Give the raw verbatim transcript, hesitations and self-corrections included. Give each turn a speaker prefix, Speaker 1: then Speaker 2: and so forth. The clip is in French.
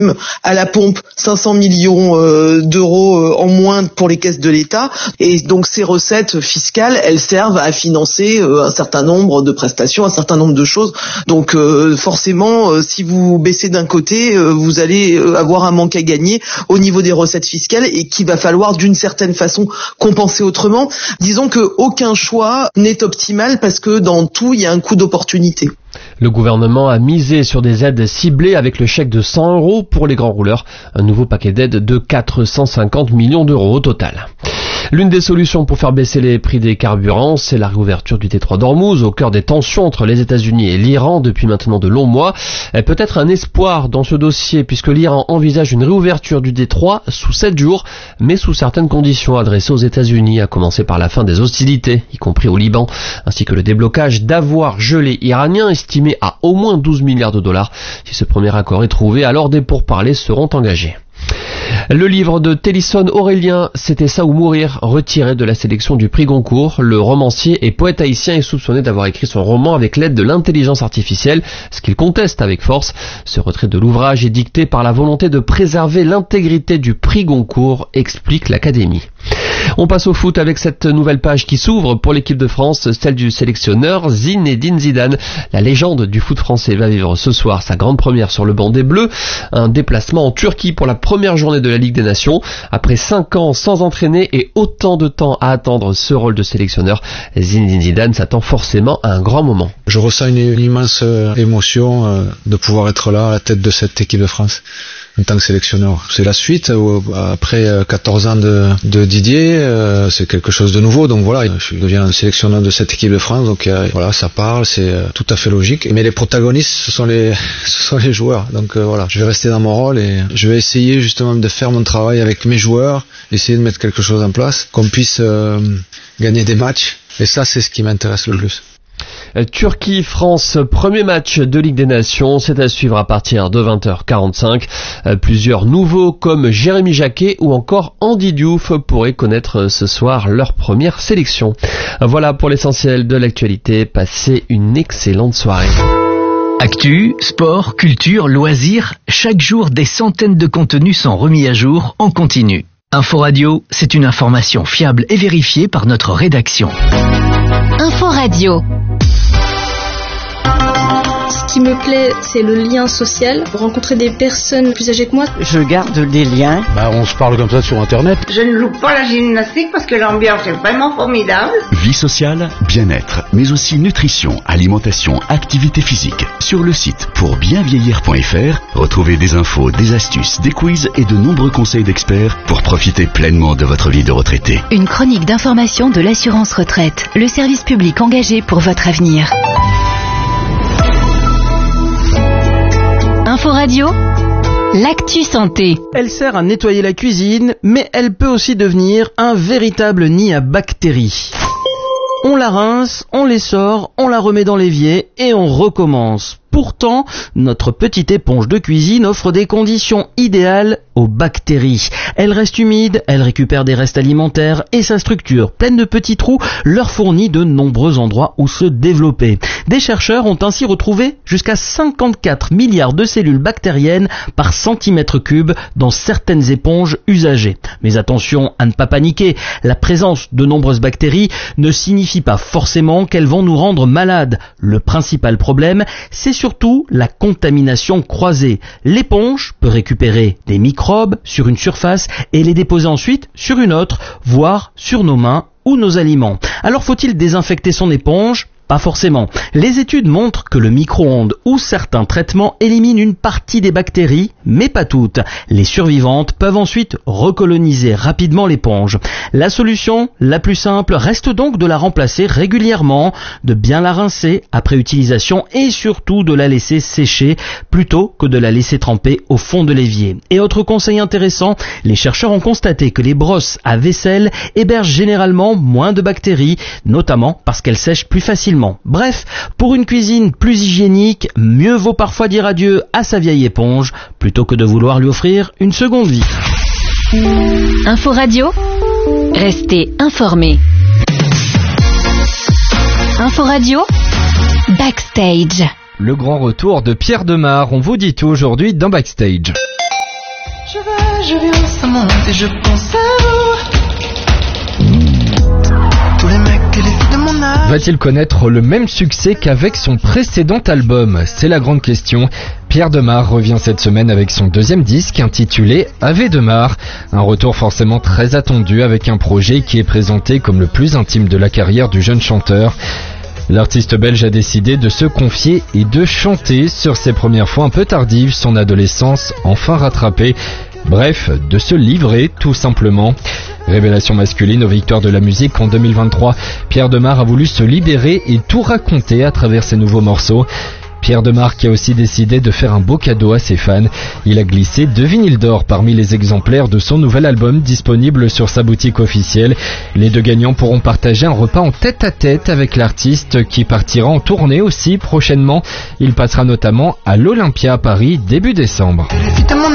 Speaker 1: à la pompe cinq cents millions euh, d'euros euh, en moins pour les caisses de l'État. Et donc ces recettes fiscales, elles servent à financer euh, un certain nombre de prestations, un certain nombre de choses. Donc euh, forcément, euh, si vous baissez d'un côté, euh, vous allez avoir un manque à gagner au niveau des recettes fiscales et qu'il va falloir d'une certaine façon compenser autrement. Disons que aucun choix n'est optimal parce que dans tout, il y a un coût d'opportunité.
Speaker 2: Le gouvernement a misé sur des aides ciblées avec le chèque de cent euros pour les grands rouleurs. Un nouveau paquet d'aides de quatre cent cinquante millions d'euros au total. L'une des solutions pour faire baisser les prix des carburants, c'est la réouverture du détroit d'Ormuz, au cœur des tensions entre les États-Unis et l'Iran depuis maintenant de longs mois. Peut-être un espoir dans ce dossier, puisque l'Iran envisage une réouverture du détroit sous sept jours, mais sous certaines conditions adressées aux États-Unis, à commencer par la fin des hostilités, y compris au Liban, ainsi que le déblocage d'avoirs gelés iraniens estimés à au moins douze milliards de dollars. Si ce premier accord est trouvé, alors des pourparlers seront engagés. Le livre de Télisson Aurélien, C'était ça ou mourir, retiré de la sélection du prix Goncourt. Le romancier et poète haïtien est soupçonné d'avoir écrit son roman avec l'aide de l'intelligence artificielle, ce qu'il conteste avec force. Ce retrait de l'ouvrage est dicté par la volonté de préserver l'intégrité du prix Goncourt, explique l'Académie. On passe au foot avec cette nouvelle page qui s'ouvre pour l'équipe de France, celle du sélectionneur Zinedine Zidane. La légende du foot français va vivre ce soir sa grande première sur le banc des Bleus, un déplacement en Turquie pour la première journée de la Ligue des Nations. Après cinq ans sans entraîner et autant de temps à attendre ce rôle de sélectionneur, Zinedine Zidane s'attend forcément à un grand moment.
Speaker 3: Je ressens une, une immense émotion euh, de pouvoir être là à la tête de cette équipe de France en tant que sélectionneur. C'est la suite, après quatorze ans de, de Didier, euh, c'est quelque chose de nouveau, donc voilà, je deviens un sélectionneur de cette équipe de France, donc euh, voilà, ça parle, c'est euh, tout à fait logique, mais les protagonistes, ce sont les, ce sont les joueurs, donc euh, voilà, je vais rester dans mon rôle et je vais essayer justement de faire mon travail avec mes joueurs, essayer de mettre quelque chose en place, qu'on puisse euh, gagner des matchs, et ça c'est ce qui m'intéresse le plus.
Speaker 2: Turquie-France, premier match de Ligue des Nations, c'est à suivre à partir de vingt heures quarante-cinq. Plusieurs nouveaux comme Jérémy Jacquet ou encore Andy Diouf pourraient connaître ce soir leur première sélection. Voilà pour l'essentiel de l'actualité, passez une excellente soirée.
Speaker 4: Actu, sport, culture, loisirs, chaque jour des centaines de contenus sont remis à jour en continu. Inforadio, c'est une information fiable et vérifiée par notre rédaction.
Speaker 5: Inforadio.
Speaker 6: Ce qui me plaît, c'est le lien social, rencontrer des personnes plus âgées que moi.
Speaker 7: Je garde des liens.
Speaker 8: Bah, on se parle comme ça sur Internet.
Speaker 9: Je ne loupe pas la gymnastique parce que l'ambiance est vraiment formidable.
Speaker 10: Vie sociale, bien-être, mais aussi nutrition, alimentation, activité physique. Sur le site pour bien vieillir point f r, retrouvez des infos, des astuces, des quiz et de nombreux conseils d'experts pour profiter pleinement de votre vie de retraité.
Speaker 5: Une chronique d'information de l'assurance retraite, le service public engagé pour votre avenir. Inforadio, l'actu santé.
Speaker 11: Elle sert à nettoyer la cuisine, mais elle peut aussi devenir un véritable nid à bactéries. On la rince, on les sort, on la remet dans l'évier et on recommence. Pourtant, notre petite éponge de cuisine offre des conditions idéales aux bactéries. Elle reste humide, elle récupère des restes alimentaires et sa structure, pleine de petits trous, leur fournit de nombreux endroits où se développer. Des chercheurs ont ainsi retrouvé jusqu'à cinquante-quatre milliards de cellules bactériennes par centimètre cube dans certaines éponges usagées. Mais attention à ne pas paniquer, la présence de nombreuses bactéries ne signifie pas forcément qu'elles vont nous rendre malades. Le principal problème, c'est surtout la contamination croisée. L'éponge peut récupérer des microbes sur une surface et les déposer ensuite sur une autre, voire sur nos mains ou nos aliments. Alors faut-il désinfecter son éponge ? Pas forcément. Les études montrent que le micro-ondes ou certains traitements éliminent une partie des bactéries, mais pas toutes. Les survivantes peuvent ensuite recoloniser rapidement l'éponge. La solution la plus simple reste donc de la remplacer régulièrement, de bien la rincer après utilisation et surtout de la laisser sécher plutôt que de la laisser tremper au fond de l'évier. Et autre conseil intéressant, les chercheurs ont constaté que les brosses à vaisselle hébergent généralement moins de bactéries, notamment parce qu'elles sèchent plus facilement. Bref, pour une cuisine plus hygiénique, mieux vaut parfois dire adieu à sa vieille éponge plutôt que de vouloir lui offrir une seconde vie.
Speaker 5: Inforadio, restez informés. Inforadio, Backstage.
Speaker 12: Le grand retour de Pierre Demar, on vous dit tout aujourd'hui dans Backstage.
Speaker 7: Je vais, je vais où ça monte et je pense à vous. Tous les mecs et les filles de mon âge.
Speaker 12: Va-t-il connaître le même succès qu'avec son précédent album ? C'est la grande question. Pierre Demar revient cette semaine avec son deuxième disque intitulé Ave Demar. Un retour forcément très attendu avec un projet qui est présenté comme le plus intime de la carrière du jeune chanteur. L'artiste belge a décidé de se confier et de chanter sur ses premières fois un peu tardives, son adolescence enfin rattrapée. Bref, de se livrer tout simplement. Révélation masculine aux victoires de la musique en deux mille vingt-trois. Pierre Demar a voulu se libérer et tout raconter à travers ses nouveaux morceaux. Pierre Demar qui a aussi décidé de faire un beau cadeau à ses fans. Il a glissé deux vinyles d'or parmi les exemplaires de son nouvel album disponible sur sa boutique officielle. Les deux gagnants pourront partager un repas en tête-à-tête avec l'artiste qui partira en tournée aussi prochainement. Il passera notamment à l'Olympia à Paris début décembre.